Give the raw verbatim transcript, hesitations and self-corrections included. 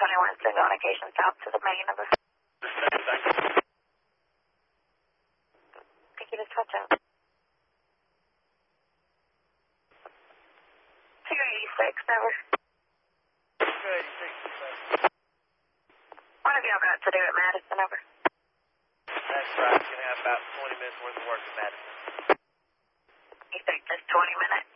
twenty-one single on occasion south to the main of the... Thank you, just watch out. two eighty-six, over. two eighty-six, What have y'all got to do at Madison, over? that's right. We're going to have about twenty minutes worth of work at Madison. You think just twenty minutes?